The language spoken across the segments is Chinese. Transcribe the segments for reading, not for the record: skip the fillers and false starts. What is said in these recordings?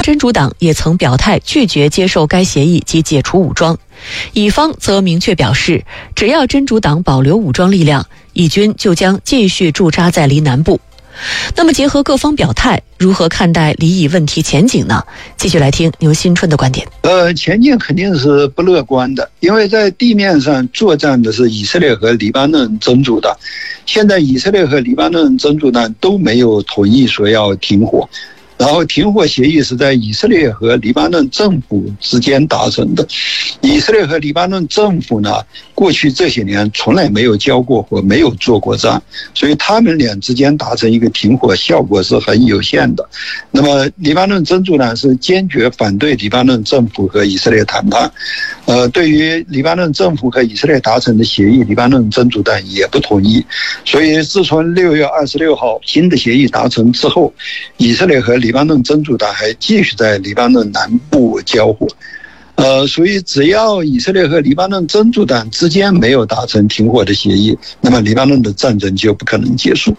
真主党也曾表态拒绝接受该协议及解除武装，以方则明确表示，只要真主党保留武装力量，以军就将继续驻扎在离南部。那么结合各方表态，如何看待离以问题前景呢？继续来听牛新春的观点。 前景肯定是不乐观的，因为在地面上作战的是以色列和黎巴嫩真主党，现在以色列和黎巴嫩真主党都没有同意说要停火，然后停火协议是在以色列和黎巴嫩政府之间达成的。以色列和黎巴嫩政府呢，过去这些年从来没有交过火，没有做过仗，所以他们俩之间达成一个停火效果是很有限的。那么黎巴嫩真主党是坚决反对黎巴嫩政府和以色列谈判，对于黎巴嫩政府和以色列达成的协议，黎巴嫩真主党也不同意。所以自从6月26号新的协议达成之后，以色列和黎巴嫩真主党还继续在黎巴嫩南部交火。所以只要以色列和黎巴嫩真主党之间没有达成停火的协议，那么黎巴嫩的战争就不可能结束。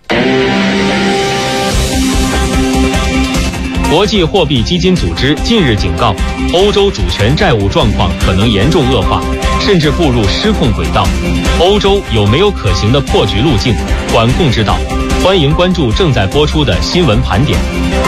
国际货币基金组织近日警告，欧洲主权债务状况可能严重恶化，甚至步入失控轨道。欧洲有没有可行的破局路径、管控之道？欢迎关注正在播出的新闻盘点。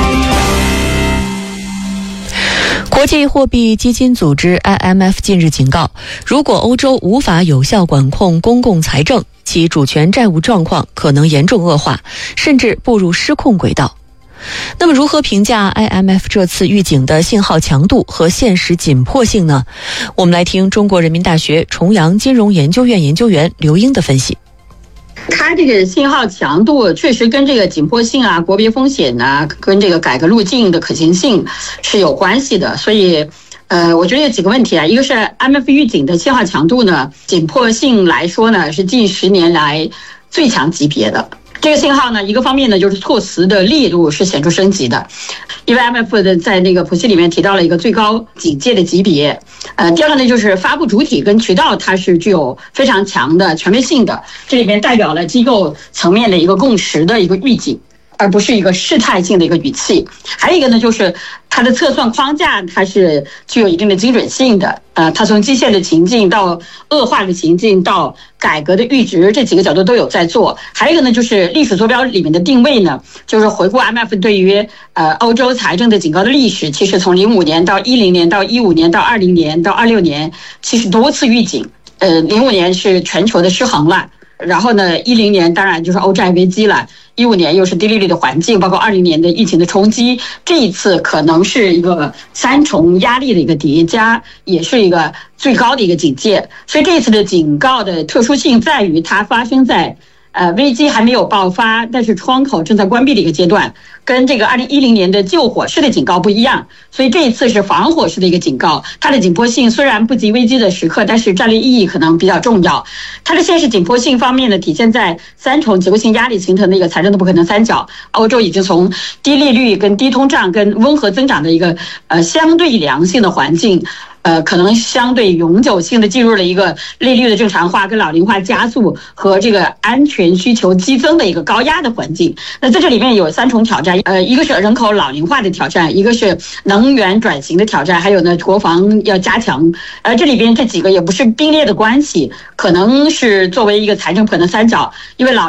国际货币基金组织 IMF 近日警告，如果欧洲无法有效管控公共财政，其主权债务状况可能严重恶化，甚至步入失控轨道。那么如何评价 IMF 这次预警的信号强度和现实紧迫性呢？我们来听中国人民大学重阳金融研究院研究员刘英的分析。 它这个信号强度确实跟这个紧迫性啊、国别风险啊、跟这个改革路径的可行性是有关系的。所以我觉得有几个问题啊，一个是 IMF 预警的信号强度呢，紧迫性来说呢是近10年来最强级别的。这个信号呢，一个方面呢就是措辞的力度是显著升级的，因为 IMF 的在那个普西里面提到了一个最高警戒的级别。第二个呢就是发布主体跟渠道它是具有非常强的权威性的，这里面代表了机构层面的一个共识的一个预警，而不是一个试探性的一个语气。还有一个呢就是它的测算框架它是具有一定的精准性的，它从基线的情境到恶化的情境到改革的阈值这几个角度都有在做。还有一个呢就是历史坐标里面的定位呢，就是回顾 IMF 对于欧洲财政的警告的历史，其实从05年到10年到15年到20年到26年，其实多次预警。05年是全球的失衡了，然后呢10年当然就是欧债危机了，15年又是低利率的环境，包括20年的疫情的冲击，这一次可能是一个3重压力的一个叠加，也是一个最高的一个警戒。所以这一次的警告的特殊性在于它发生在危机还没有爆发，但是窗口正在关闭的一个阶段，跟这个2010年的救火式的警告不一样。所以这一次是防火式的一个警告，它的紧迫性虽然不及危机的时刻，但是战略意义可能比较重要。它的现实紧迫性方面呢，体现在3重结构性压力形成的一个财政的不可能三角。欧洲已经从低利率跟低通胀跟温和增长的一个相对良性的环境，可能相对永久性的进入了一个利率的正常化跟老龄化加速和这个安全需求激增的一个高压的环境。那在这里面有3重挑战，一个是人口老龄化的挑战，一个是能源转型的挑战，还有呢国防要加强。这里边这几个也不是并列的关系，可能是作为一个财政不可能三角，因为